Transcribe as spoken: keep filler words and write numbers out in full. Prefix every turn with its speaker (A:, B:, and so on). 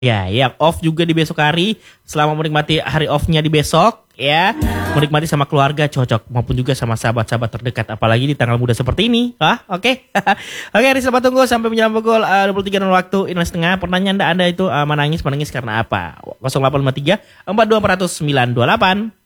A: Ya, yang off juga di besok hari. Selama menikmati hari off-nya di besok, ya. Menikmati sama keluarga cocok, maupun juga sama sahabat-sahabat terdekat. Apalagi di tanggal muda seperti ini. Hah, oke. Oke, Hari Selamat tunggu sampai menjelang pukul uh, dua puluh tiga waktu Indonesia Tengah. Pertanyaan Anda, anda itu uh, menangis, menangis karena apa? nol delapan lima tiga empat dua empat nol sembilan dua delapan.